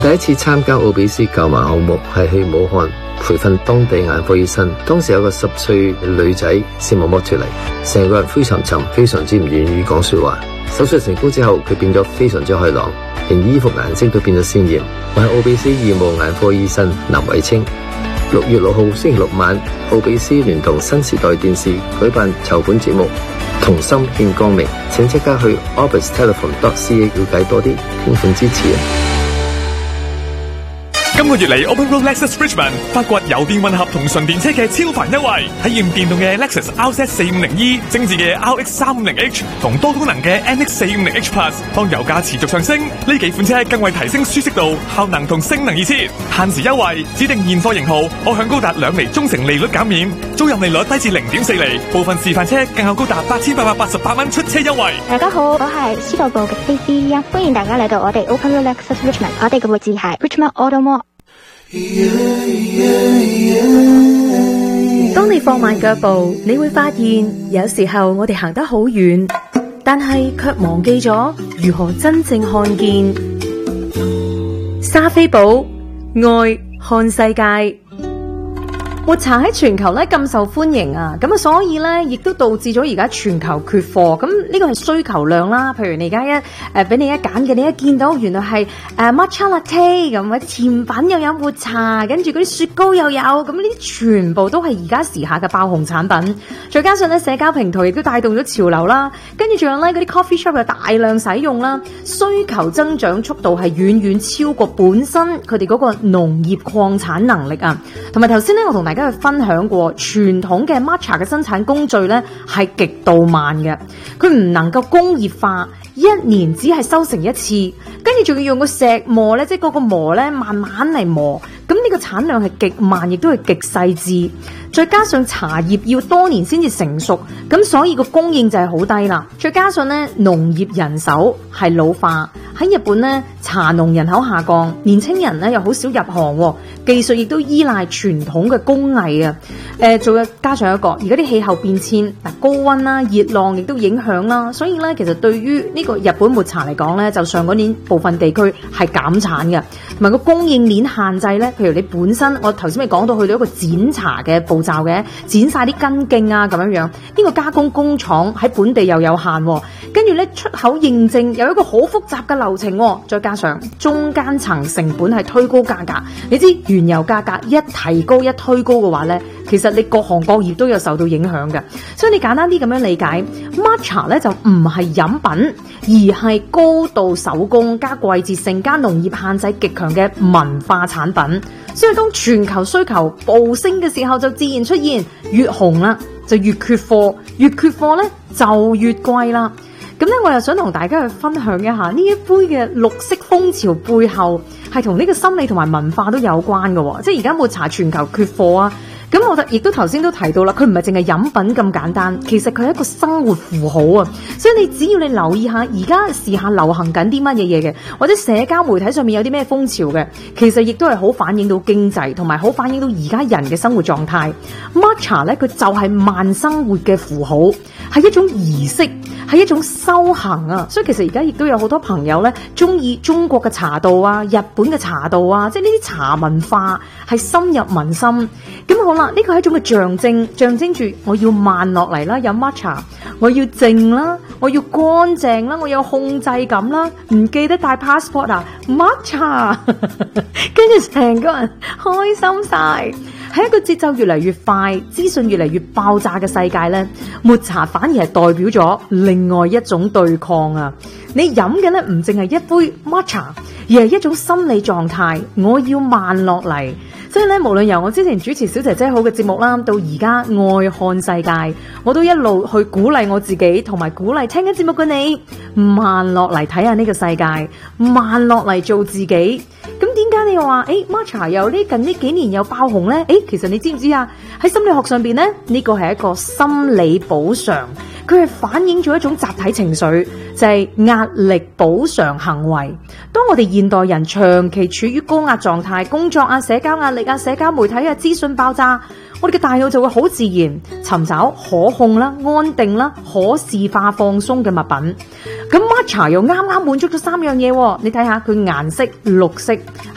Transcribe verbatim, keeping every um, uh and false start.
第一次參加奧比斯購買項目係去武漢培訓當地眼科醫生，當時有個十歲女仔視網膜脫離，成個人灰沉沉，非常之唔願意講說話。手術成功之後，佢變咗非常之開朗，連衣服顏色都變咗鮮艷。我係奧比斯義務眼科醫生林偉清。六月六號星期六晚，奧比斯聯同新時代電視舉辦籌款節目《同心獻光明》，請即刻去 orbis telephone dot c a 了解多啲，捐款支持啊！ 今個月嚟 Open Road Lexus Bridgman 發掘油電混合同純電車嘅超凡優惠，體驗電動嘅 Lexus R Z 四五零 E、精緻嘅 R X 三五零 H 同多功能嘅 N X 四五零 H Plus。當油價持續上升，呢幾款車更為提升舒適度、效能同性能而設。限時優惠，指定現貨型號可享高達兩厘中成利率減免，租賃利率低至零點四厘，部分示範車更有高達八千八百八十八蚊出車優惠。 大家好，我係司徒部嘅 C C 啊，歡迎大家嚟到我哋 Open Road Lexus Richmond， 我哋嘅位置係 Richmond Auto Mall。 當你放慢腳步，你會發現有時候我哋行得好遠，但係卻忘記咗如何真正看見。莎菲寶愛看世界。抹茶喺全球咧咁受歡迎啊，咁啊所以咧亦都導致咗而家全球缺貨。咁呢個係需求量啦。譬如你而家一誒俾你一揀嘅，你一見到原來係誒 matcha latte 咁，或者甜品又有抹茶，跟住嗰啲雪糕又有，咁呢啲全部都係而家時下嘅爆紅產品。再加上咧社交平台亦都帶動咗潮流啦，跟住仲有咧嗰啲 coffee shop 又大量使用啦，需求增長速度係遠遠超過本身佢哋嗰個農業礦產能力啊。同埋頭先咧我同大家去分享過，傳統嘅 matcha 嘅生產工序咧係極度慢嘅，佢唔能夠工業化，一年只係收成一次，跟住仲要用個石磨咧，即係嗰個磨咧慢慢嚟磨，咁呢個產量係極慢，亦都係極細緻。再加上茶葉要多年先至成熟，咁所以個供應就係好低啦。再加上咧農業人手係老化，喺日本咧茶農人口下降，年輕人咧又好少入行，技術亦都依賴傳統嘅工藝啊。誒、呃，仲有加上一個，而家啲氣候變遷，嗱高溫啦、熱浪亦都影響啦，所以咧其實對於呢個日本抹茶嚟講咧，就上嗰年部分地區係減產嘅，同埋個供應鏈限制咧，譬如你本身我頭先咪講到去到一個剪茶嘅步驟嘅，剪晒啲根莖啊咁樣樣，呢、這個加工工廠喺本地又有限，跟住咧出口認證有一個好複雜嘅流程，再加上中間層成本係推高價格，你知原油價格一提高一推高嘅話咧，其實你各行各業都有受到影響嘅。所以你簡單啲咁樣理解 matcha 咧就唔係飲品，而係高度手工加季節性加農業限制極強嘅文化產品。所以當全球需求暴升嘅時候，就自然出現越紅啦就越缺貨，越缺貨咧就越貴啦。咁咧我又想同大家去分享一下呢一杯嘅綠色風潮背後係同呢個心理同埋文化都有關嘅，即係而家抹茶全球缺貨啊。咁我亦都頭先都提到啦，佢唔係淨係飲品咁簡單，其實佢係一個生活符號啊！所以你只要你留意下而家時下流行緊啲乜嘢嘢嘅，或者社交媒體上面有啲咩風潮嘅，其實亦都係好反映到經濟，同埋好反映到而家人嘅生活狀態。Matcha 咧，佢就係慢生活嘅符號，係一種儀式，係一種修行啊！所以其實而家亦都有好多朋友咧，中意中國嘅茶道啊、日本嘅茶道啊，即係呢啲茶文化係深入民心。咁好啦，呢個係一種嘅象徵，象徵住我要慢落嚟啦，飲 matcha，我要靜啦，我要乾淨啦，我有控制感啦，唔記得帶 passport 啊 ，matcha， 跟住成個人開心晒。喺一個節奏越嚟越快、資訊越嚟越爆炸嘅世界呢，抹茶反而係代表咗另外一種對抗啊！你飲嘅呢，唔淨係一杯 matcha， 而係一種心理狀態，我要慢落嚟。所以咧，無論由我之前主持小姐姐好嘅節目啦，到而家愛看世界，我都一路去鼓勵我自己，同埋鼓勵聽緊節目嘅你，慢落嚟睇下呢個世界，慢落嚟做自己。咁點解你又話誒 matcha 又呢近呢幾年又爆紅呢？誒，其實你知唔知啊？喺心理學上邊呢，呢個係一個心理補償，佢係反映咗一種集體情緒，就係壓力補償行為。當我哋現代人長期處於高壓狀態，工作啊、社交壓力啊、社交媒體啊、資訊爆炸，我哋嘅大腦就會好自然尋找可控啦、安定啦、可視化放鬆嘅物品。咁 matcha 又啱啱滿足咗三樣嘢，你睇下佢顏色綠色。